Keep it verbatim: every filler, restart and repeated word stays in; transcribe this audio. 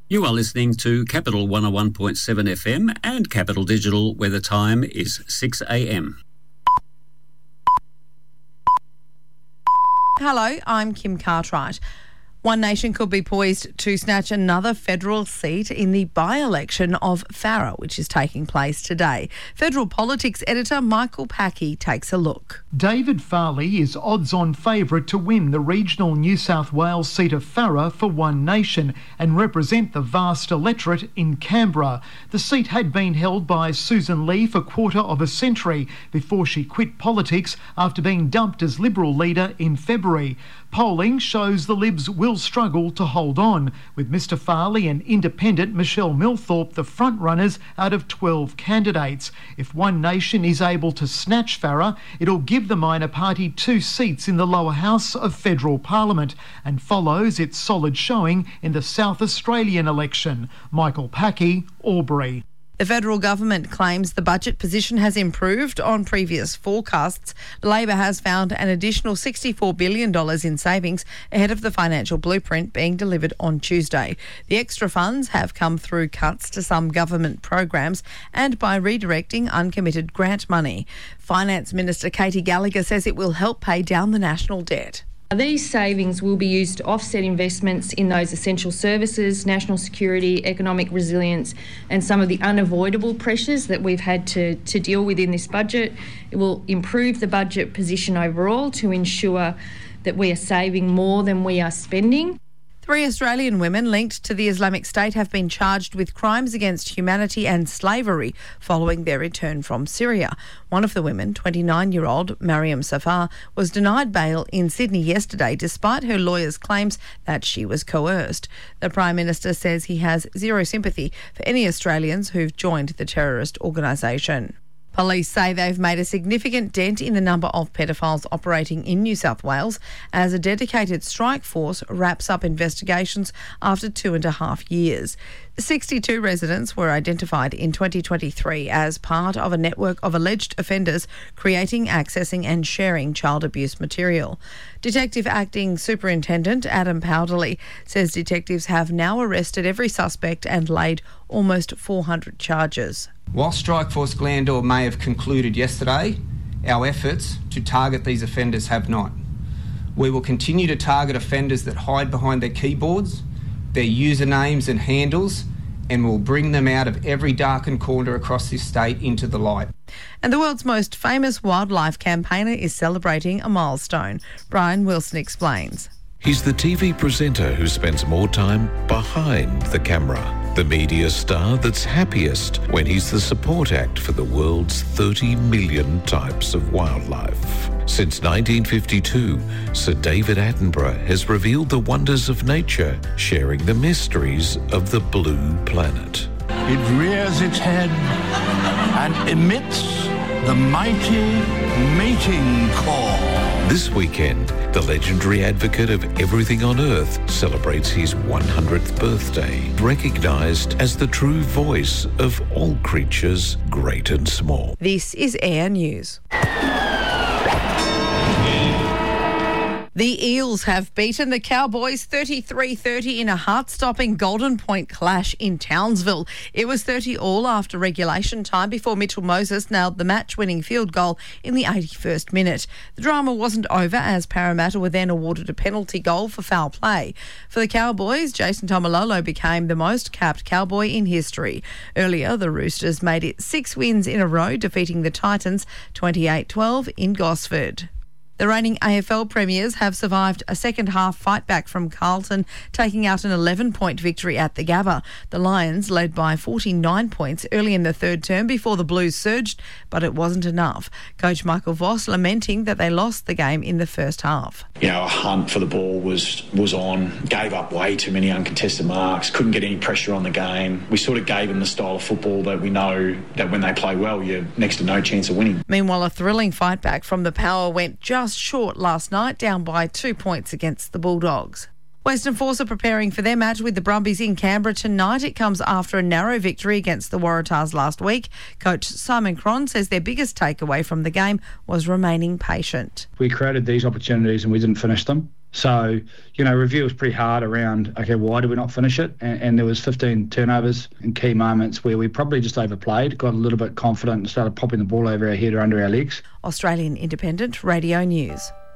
You are listening to Capital one oh one point seven F M and Capital Digital, where the time is six a m. Hello, I'm Kim Cartwright. One Nation could be poised to snatch another federal seat in the by-election of Farrer, which is taking place today. Federal politics editor Michael Packey takes a look. David Farley is odds-on favourite to win the regional New South Wales seat of Farrer for One Nation and represent the vast electorate in Canberra. The seat had been held by Susan Lee for quarter of a century before she quit politics after being dumped as Liberal leader in February. Polling shows the Libs will struggle to hold on, with Mr Farley and independent Michelle Milthorpe the front-runners out of twelve candidates. If One Nation is able to snatch Farrer, it'll give the minor party two seats in the lower house of federal parliament and follows its solid showing in the South Australian election. Michael Packey, Albury. The federal government claims the budget position has improved on previous forecasts. Labor has found an additional sixty-four billion dollars in savings ahead of the financial blueprint being delivered on Tuesday. The extra funds have come through cuts to some government programs and by redirecting uncommitted grant money. Finance Minister Katie Gallagher says it will help pay down the national debt. These savings will be used to offset investments in those essential services, national security, economic resilience and some of the unavoidable pressures that we've had to, to deal with in this budget. It will improve the budget position overall to ensure that we are saving more than we are spending. Three Australian women linked to the Islamic State have been charged with crimes against humanity and slavery following their return from Syria. One of the women, twenty-nine-year-old Mariam Safar, was denied bail in Sydney yesterday despite her lawyer's claims that she was coerced. The Prime Minister says he has zero sympathy for any Australians who've joined the terrorist organisation. Police say they've made a significant dent in the number of pedophiles operating in New South Wales as a dedicated strike force wraps up investigations after two and a half years. sixty-two residents were identified in twenty twenty-three as part of a network of alleged offenders creating, accessing and sharing child abuse material. Detective Acting Superintendent Adam Powderly says detectives have now arrested every suspect and laid almost four hundred charges. While Strikeforce Glandore may have concluded yesterday, our efforts to target these offenders have not. We will continue to target offenders that hide behind their keyboards, their usernames and handles, and will bring them out of every darkened corner across this state into the light. And the world's most famous wildlife campaigner is celebrating a milestone. Brian Wilson explains. He's the T V presenter who spends more time behind the camera. The media star that's happiest when he's the support act for the world's thirty million types of wildlife. Since nineteen fifty-two, Sir David Attenborough has revealed the wonders of nature, sharing the mysteries of the blue planet. It rears its head and emits the mighty mating call. This weekend, the legendary advocate of everything on Earth celebrates his one hundredth birthday, recognised as the true voice of all creatures, great and small. This is Air News. The Eels have beaten the Cowboys thirty-three thirty in a heart-stopping Golden Point clash in Townsville. It was thirty all after regulation time before Mitchell Moses nailed the match-winning field goal in the eighty-first minute. The drama wasn't over as Parramatta were then awarded a penalty goal for foul play. For the Cowboys, Jason Tomalolo became the most capped Cowboy in history. Earlier, the Roosters made it six wins in a row, defeating the Titans twenty-eight twelve in Gosford. The reigning A F L premiers have survived a second-half fight-back from Carlton, taking out an eleven-point victory at the Gabba. The Lions led by forty-nine points early in the third term before the Blues surged, but it wasn't enough. Coach Michael Voss lamenting that they lost the game in the first half. You know, a hunt for the ball was was on, gave up way too many uncontested marks, couldn't get any pressure on the game. We sort of gave them the style of football that we know that when they play well, you're next to no chance of winning. Meanwhile, a thrilling fight-back from the Power went just short last night, down by two points against the Bulldogs. Western Force are preparing for their match with the Brumbies in Canberra tonight. It comes after a narrow victory against the Waratahs last week. Coach Simon Cron says their biggest takeaway from the game was remaining patient. We created these opportunities and we didn't finish them. So, you know, review was pretty hard around, okay, why did we not finish it? And, and there was fifteen turnovers in key moments where we probably just overplayed, got a little bit confident and started popping the ball over our head or under our legs. Australian Independent Radio News.